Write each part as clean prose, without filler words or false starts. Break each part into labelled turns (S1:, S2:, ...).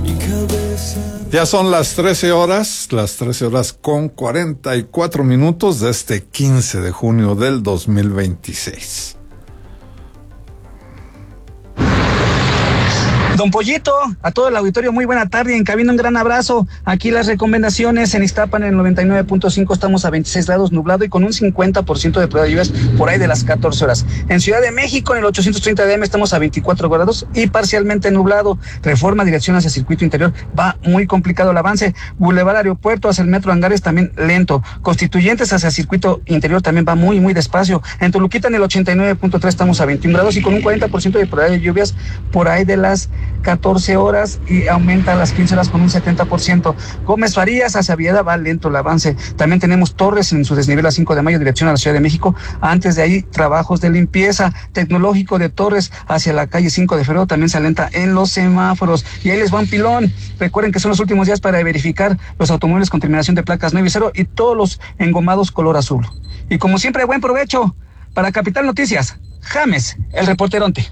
S1: Ya son las 13 horas con 44 minutos de este 15 de junio del 2026.
S2: Don Pollito, a todo el auditorio, muy buena tarde. En cabina, un gran abrazo. Aquí las recomendaciones: en Iztapan, en el 99.5, estamos a 26 grados, nublado y con un 50% de probabilidad de lluvias por ahí de las 14 horas. En Ciudad de México, en el 830 de AM, estamos a 24 grados y parcialmente nublado. Reforma, dirección hacia circuito interior, va muy complicado el avance. Boulevard Aeropuerto hacia el metro Angares, también lento. Constituyentes hacia circuito interior, también va muy, muy despacio. En Toluquita, en el 89.3, estamos a 21 grados y con un 40% de probabilidad de lluvias por ahí de las 14 horas y aumenta a las 15 horas con un 70%. Gómez Farías hacia Vieda, va lento el avance. También tenemos Torres en su desnivel a 5 de mayo, dirección a la Ciudad de México. Antes de ahí, trabajos de limpieza. Tecnológico de Torres hacia la calle 5 de febrero, también se alenta en los semáforos. Y ahí les va un pilón. Recuerden que son los últimos días para verificar los automóviles con terminación de placas 9 y 0 y todos los engomados color azul. Y como siempre, buen provecho. Para Capital Noticias, James, el reporteronte.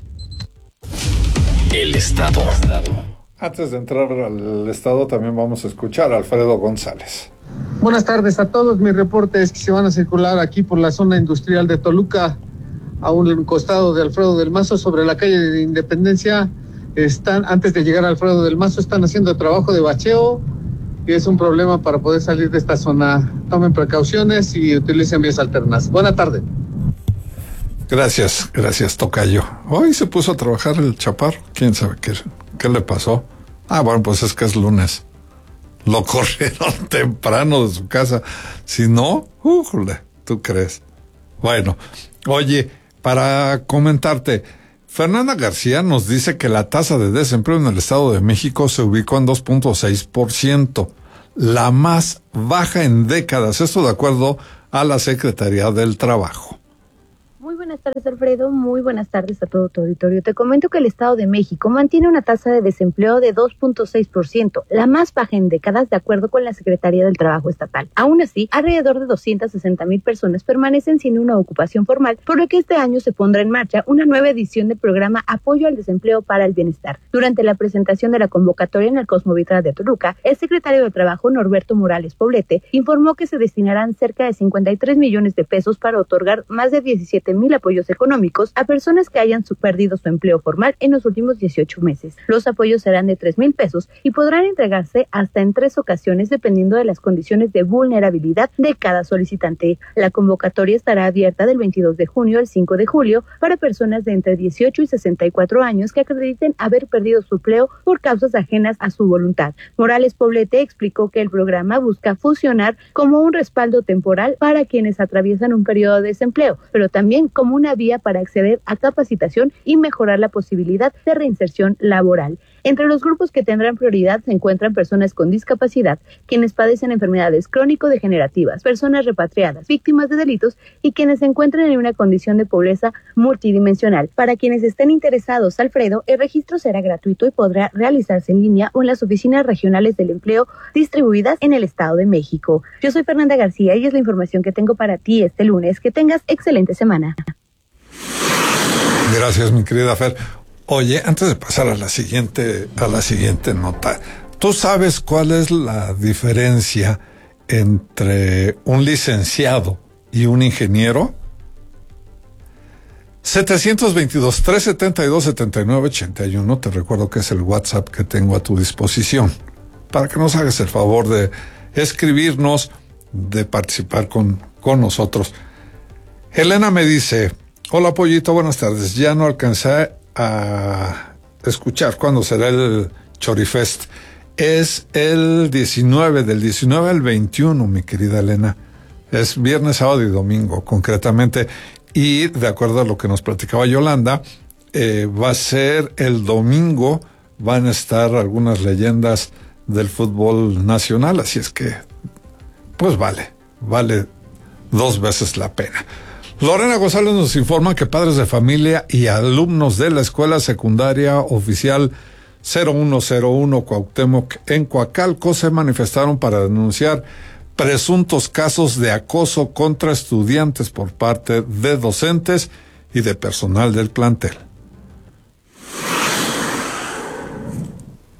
S3: El Estado.
S1: Antes de entrar al Estado, también vamos a escuchar a Alfredo González.
S4: Buenas tardes a todos. Mi reporte es que se van a circular aquí por la zona industrial de Toluca, a un costado de Alfredo del Mazo, sobre la calle de Independencia. Antes de llegar a Alfredo del Mazo, están haciendo trabajo de bacheo y es un problema para poder salir de esta zona. Tomen precauciones y utilicen vías alternas. Buena tarde.
S1: Gracias, tocayo. Hoy se puso a trabajar el chaparro. ¿Quién sabe qué le pasó? Bueno, pues es que es lunes. Lo corrieron temprano de su casa. Si no, ¿tú crees? Bueno, oye, para comentarte, Fernanda García nos dice que la tasa de desempleo en el Estado de México se ubicó en 2.6%, la más baja en décadas. Esto de acuerdo a la Secretaría del Trabajo.
S5: Muy buenas tardes, Alfredo. Muy buenas tardes a todo tu auditorio. Te comento que el Estado de México mantiene una tasa de desempleo de 2.6%, la más baja en décadas, de acuerdo con la Secretaría del Trabajo Estatal. Aún así, alrededor de 260,000 personas permanecen sin una ocupación formal, por lo que este año se pondrá en marcha una nueva edición del programa Apoyo al Desempleo para el Bienestar. Durante la presentación de la convocatoria en el Cosmovitra de Toluca, el secretario de Trabajo, Norberto Morales Poblete, informó que se destinarán cerca de 53 millones de pesos para otorgar más de 17,000 apoyos económicos a personas que hayan perdido su empleo formal en los últimos 18 meses. Los apoyos serán de 3,000 pesos y podrán entregarse hasta en 3 ocasiones dependiendo de las condiciones de vulnerabilidad de cada solicitante. La convocatoria estará abierta del 22 de junio al 5 de julio para personas de entre 18 y 64 años que acrediten haber perdido su empleo por causas ajenas a su voluntad. Morales Poblete explicó que el programa busca funcionar como un respaldo temporal para quienes atraviesan un periodo de desempleo, pero también como una vía para acceder a capacitación y mejorar la posibilidad de reinserción laboral. Entre los grupos que tendrán prioridad se encuentran personas con discapacidad, quienes padecen enfermedades crónico-degenerativas, personas repatriadas, víctimas de delitos y quienes se encuentran en una condición de pobreza multidimensional. Para quienes estén interesados, Alfredo, el registro será gratuito y podrá realizarse en línea o en las oficinas regionales del empleo distribuidas en el Estado de México. Yo soy Fernanda García y es la información que tengo para ti este lunes. Que tengas excelente semana.
S1: Gracias, mi querida Fer. Oye, antes de pasar a la siguiente nota, ¿tú sabes cuál es la diferencia entre un licenciado y un ingeniero? 722-372-7981, te recuerdo que es el WhatsApp que tengo a tu disposición, para que nos hagas el favor de escribirnos, de participar con nosotros. Elena me dice: hola, Pollito, buenas tardes. Ya no alcancé a escuchar cuándo será el Chorifest. Es el 19, del 19 al 21, mi querida Elena. Es viernes, sábado y domingo, concretamente. Y de acuerdo a lo que nos platicaba Yolanda, va a ser el domingo, van a estar algunas leyendas del fútbol nacional, así es que, pues vale 2 veces la pena. Lorena González nos informa que padres de familia y alumnos de la Escuela Secundaria Oficial 0101 Cuauhtémoc en Coacalco se manifestaron para denunciar presuntos casos de acoso contra estudiantes por parte de docentes y de personal del plantel.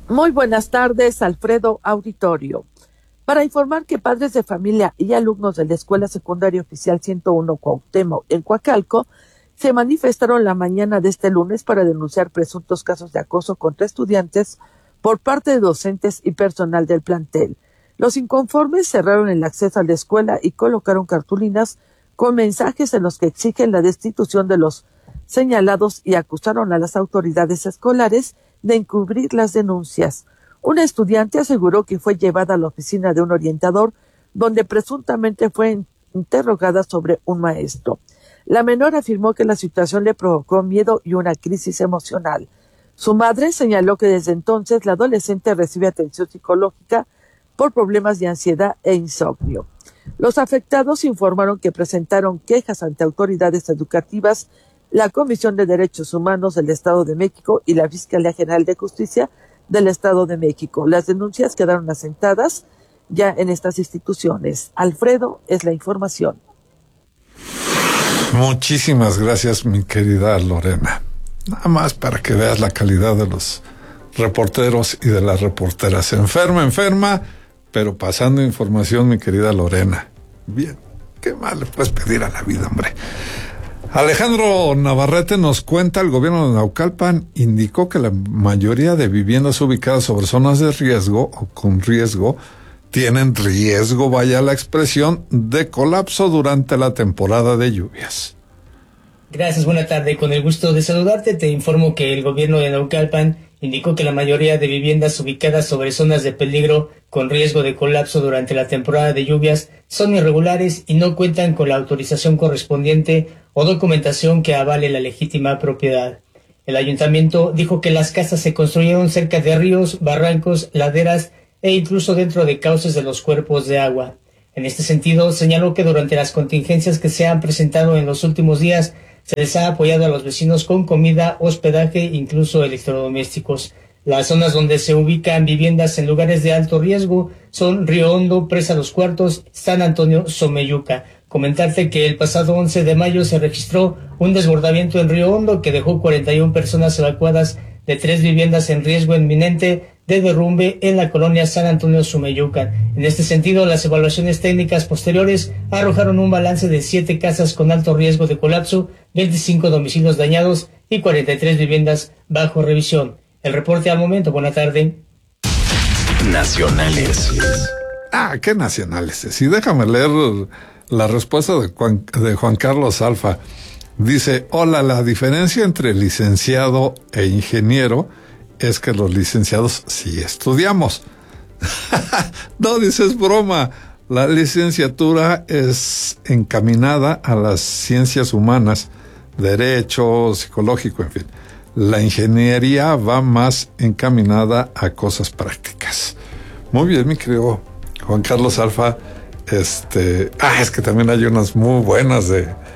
S6: Muy buenas tardes, Alfredo Auditorio. Para informar que padres de familia y alumnos de la Escuela Secundaria Oficial 101 Cuauhtémoc en Coacalco se manifestaron la mañana de este lunes para denunciar presuntos casos de acoso contra estudiantes por parte de docentes y personal del plantel. Los inconformes cerraron el acceso a la escuela y colocaron cartulinas con mensajes en los que exigen la destitución de los señalados y acusaron a las autoridades escolares de encubrir las denuncias. Una estudiante aseguró que fue llevada a la oficina de un orientador donde presuntamente fue interrogada sobre un maestro. La menor afirmó que la situación le provocó miedo y una crisis emocional. Su madre señaló que desde entonces la adolescente recibe atención psicológica por problemas de ansiedad e insomnio. Los afectados informaron que presentaron quejas ante autoridades educativas, la Comisión de Derechos Humanos del Estado de México y la Fiscalía General de Justicia del Estado de México. Las denuncias quedaron asentadas ya en estas instituciones. Alfredo, es la información.
S1: Muchísimas gracias, mi querida Lorena. Nada más para que veas la calidad de los reporteros y de las reporteras. Enferma, pero pasando información, mi querida Lorena. Bien, ¿qué más le puedes pedir a la vida, hombre? Alejandro Navarrete nos cuenta, el gobierno de Naucalpan indicó que la mayoría de viviendas ubicadas sobre zonas de riesgo o con riesgo tienen riesgo, vaya la expresión, de colapso durante la temporada de lluvias.
S7: Gracias, buena tarde. Con el gusto de saludarte, te informo que el gobierno de Naucalpan indicó que la mayoría de viviendas ubicadas sobre zonas de peligro con riesgo de colapso durante la temporada de lluvias son irregulares y no cuentan con la autorización correspondiente o documentación que avale la legítima propiedad. El ayuntamiento dijo que las casas se construyeron cerca de ríos, barrancos, laderas e incluso dentro de cauces de los cuerpos de agua. En este sentido, señaló que durante las contingencias que se han presentado en los últimos días, se les ha apoyado a los vecinos con comida, hospedaje e incluso electrodomésticos. Las zonas donde se ubican viviendas en lugares de alto riesgo son Río Hondo, Presa Los Cuartos, San Antonio, Someyuca. Comentarte que el pasado 11 de mayo se registró un desbordamiento en Río Hondo que dejó 41 personas evacuadas de 3 viviendas en riesgo inminente de derrumbe en la colonia San Antonio Someyuca. En este sentido, las evaluaciones técnicas posteriores arrojaron un balance de 7 casas con alto riesgo de colapso, 25 domicilios dañados y 43 viviendas bajo revisión. El reporte al momento. Buena tarde.
S3: Nacionales.
S1: ¿Qué nacionales? Sí, déjame leer la respuesta de Juan Carlos Alfa. Dice, hola, la diferencia entre licenciado e ingeniero es que los licenciados sí estudiamos. No, dices broma. La licenciatura es encaminada a las ciencias humanas, derecho, psicológico, en fin. La ingeniería va más encaminada a cosas prácticas. Muy bien, mi querido Juan Carlos Alfa. Es que también hay unas muy buenas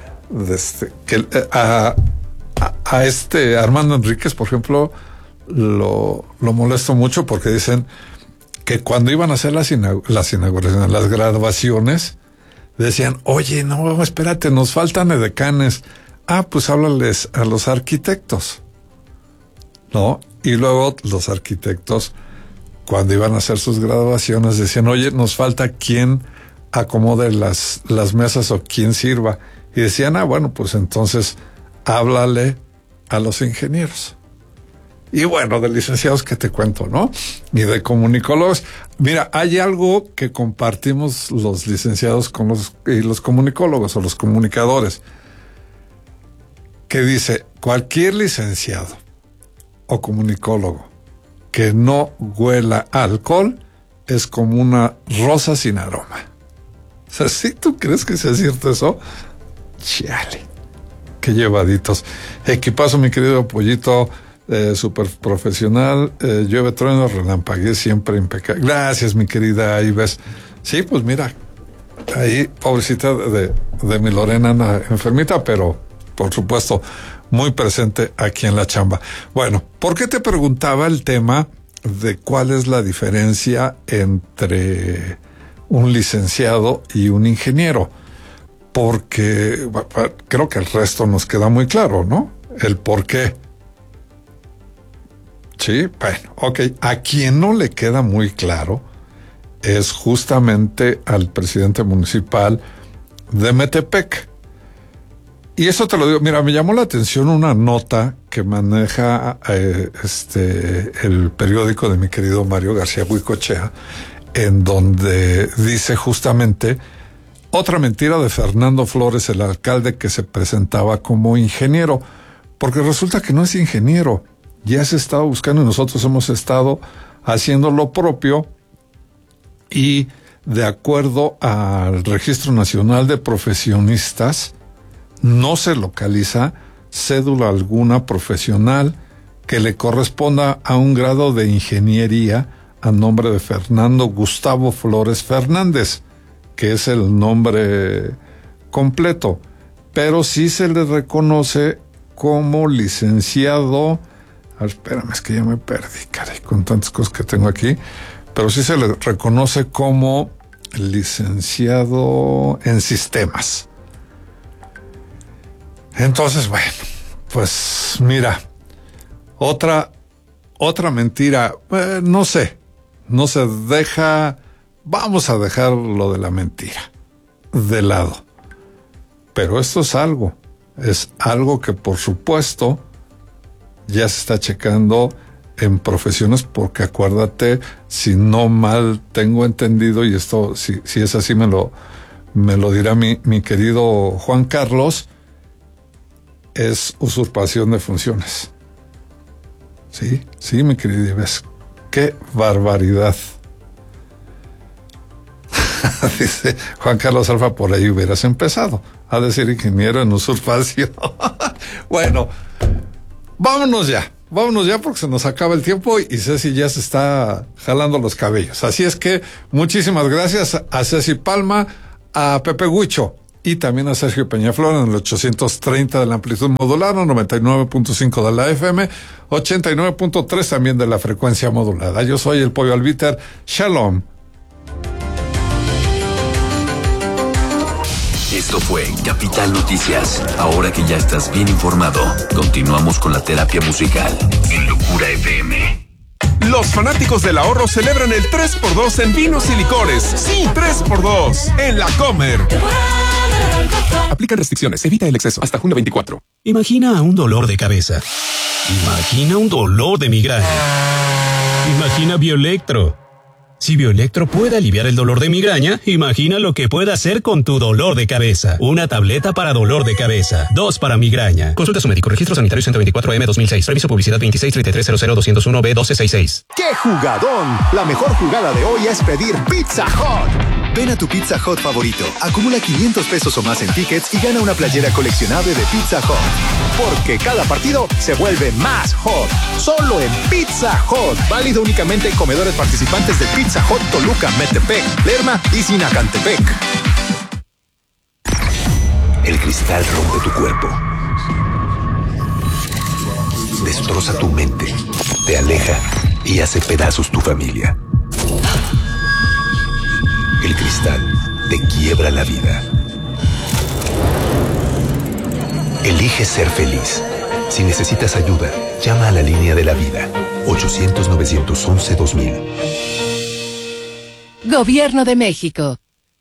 S1: Armando Enríquez, por ejemplo, lo molesto mucho porque dicen que cuando iban a hacer las inauguraciones, las graduaciones, decían, oye, no, espérate, nos faltan edecanes. Pues háblales a los arquitectos, ¿no? Y luego los arquitectos, cuando iban a hacer sus graduaciones, decían, oye, nos falta quien acomode las mesas o quien sirva. Y decían, bueno, pues entonces háblale a los ingenieros. Y bueno, de licenciados, ¿qué te cuento, no? Y de comunicólogos. Mira, hay algo que compartimos los licenciados con los comunicólogos o los comunicadores, que dice, cualquier licenciado o comunicólogo que no huela a alcohol es como una rosa sin aroma. O sea, ¿sí tú crees que sea cierto eso? Chale, qué llevaditos. Equipazo, mi querido Pollito, súper profesional, llueve, trueno, relampaguee, siempre impecable. Gracias, mi querida Ives. Sí, pues mira, ahí, pobrecita de mi Lorena, anda enfermita, pero por supuesto, muy presente aquí en la chamba. Bueno, ¿por qué te preguntaba el tema de cuál es la diferencia entre un licenciado y un ingeniero? Porque creo que el resto nos queda muy claro, ¿no? El por qué. Sí, bueno, ok. A quien no le queda muy claro es justamente al presidente municipal de Metepec. Y eso te lo digo, mira, me llamó la atención una nota que maneja el periódico de mi querido Mario García Huicochea, en donde dice justamente otra mentira de Fernando Flores, el alcalde que se presentaba como ingeniero, porque resulta que no es ingeniero. Ya se estaba buscando y nosotros hemos estado haciendo lo propio, y de acuerdo al Registro Nacional de Profesionistas no se localiza cédula alguna profesional que le corresponda a un grado de ingeniería a nombre de Fernando Gustavo Flores Fernández, que es el nombre completo, pero sí se le reconoce como licenciado. A ver, espérame, es que ya me perdí, caray, con tantas cosas que tengo aquí, pero sí se le reconoce como licenciado en sistemas. Entonces, bueno, pues mira, otra mentira, no se deja, vamos a dejar lo de la mentira de lado. Pero esto es algo que por supuesto ya se está checando en profesiones, porque acuérdate, si no mal tengo entendido, y esto, si es así me lo dirá mi querido Juan Carlos, es usurpación de funciones. Sí, mi querido Ives, qué barbaridad. Dice Juan Carlos Alfa, por ahí hubieras empezado a decir ingeniero en usurpación. Bueno, vámonos ya porque se nos acaba el tiempo y Ceci ya se está jalando los cabellos. Así es que muchísimas gracias a Ceci Palma, a Pepe Huicho y también a Sergio Peñaflor en el 830 de la amplitud modular, 99.5 de la FM, 89.3 también de la frecuencia modulada. Yo soy el Pollo Albiter. Shalom.
S3: Esto fue Capital Noticias. Ahora que ya estás bien informado, continuamos con la terapia musical en Locura FM.
S8: Los fanáticos del ahorro celebran el 3x2 en vinos y licores. Sí, 3x2 en La Comer. Aplican restricciones, evita el exceso. Hasta junio 24.
S9: Imagina un dolor de cabeza. Imagina un dolor de migraña. Imagina Bioelectro. Si Bioelectro puede aliviar el dolor de migraña, imagina lo que puede hacer con tu dolor de cabeza. Una tableta para dolor de cabeza, 2 para migraña. Consulta a su médico. Registro sanitario 124M 2006. Reviso publicidad 2633000201B1266.
S10: ¡Qué jugadón! La mejor jugada de hoy es pedir Pizza Hut. Ven a tu Pizza Hut favorito, acumula 500 pesos o más en tickets y gana una playera coleccionable de Pizza Hut. Porque cada partido se vuelve más hot. Solo en Pizza Hut. Válido únicamente en comedores participantes de Pizza Hut Toluca, Metepec, Lerma y Sinacantepec.
S3: El cristal rompe tu cuerpo. Destroza tu mente. Te aleja y hace pedazos tu familia. El cristal te quiebra la vida. Elige ser feliz. Si necesitas ayuda, llama a la línea de la vida. 800-911-2000.
S11: Gobierno de México.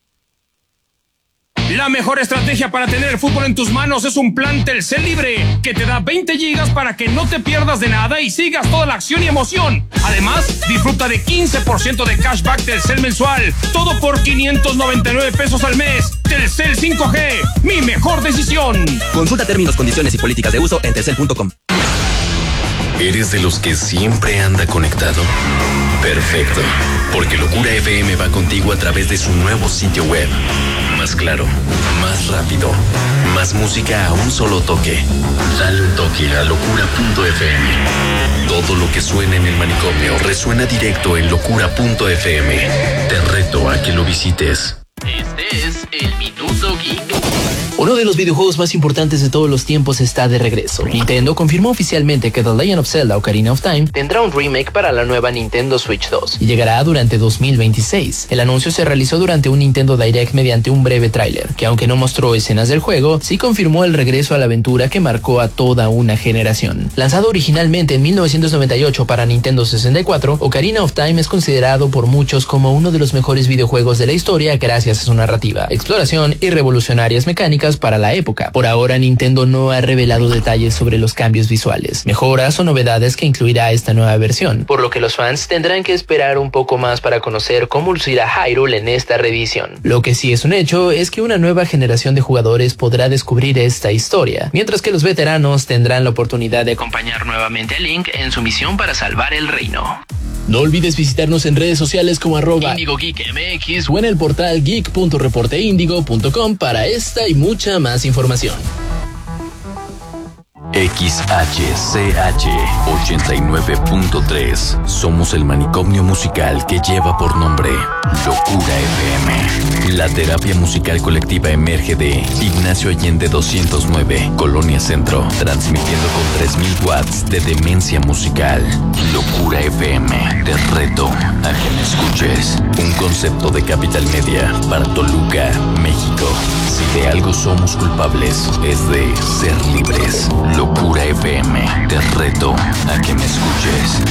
S12: La mejor estrategia para tener el fútbol en tus manos es un plan Telcel Libre que te da 20 gigas para que no te pierdas de nada y sigas toda la acción y emoción. Además, disfruta de 15% de cashback Telcel mensual. Todo por 599 pesos al mes. Telcel 5G, mi mejor decisión.
S13: Consulta términos, condiciones y políticas de uso en telcel.com.
S3: ¿Eres de los que siempre anda conectado? Perfecto, porque Locura FM va contigo a través de su nuevo sitio web. Más claro, más rápido, más música a un solo toque. Dale un toque a locura.fm. Todo lo que suena en el manicomio resuena directo en locura.fm. Te reto a que lo visites. Este es el Minuto Geek.
S11: Uno de los videojuegos más importantes de todos los tiempos está de regreso. Nintendo confirmó oficialmente que The Legend of Zelda: Ocarina of Time tendrá un remake para la nueva Nintendo Switch 2 y llegará durante 2026. El anuncio se realizó durante un Nintendo Direct mediante un breve tráiler, que aunque no mostró escenas del juego, sí confirmó el regreso a la aventura que marcó a toda una generación. Lanzado originalmente en 1998 para Nintendo 64, Ocarina of Time es considerado por muchos como uno de los mejores videojuegos de la historia gracias a su narrativa, exploración y revolucionarias mecánicas para la época. Por ahora, Nintendo no ha revelado detalles sobre los cambios visuales, mejoras o novedades que incluirá esta nueva versión, por lo que los fans tendrán que esperar un poco más para conocer cómo lucirá Hyrule en esta reedición. Lo que sí es un hecho es que una nueva generación de jugadores podrá descubrir esta historia, mientras que los veteranos tendrán la oportunidad de acompañar nuevamente a Link en su misión para salvar el reino. No olvides visitarnos en redes sociales como @IndigoGeekMX o en el portal geek.reporteindigo.com para esta y mucha más información.
S3: XHCH 89.3. Somos el manicomio musical que lleva por nombre Locura FM. La terapia musical colectiva emerge de Ignacio Allende 209, Colonia Centro, transmitiendo con 3000 watts de demencia musical. Locura FM, te reto a que me escuches. Un concepto de Capital Media para Toluca, México. Si de algo somos culpables, es de ser libres. Locura FM, te reto a que me escuches.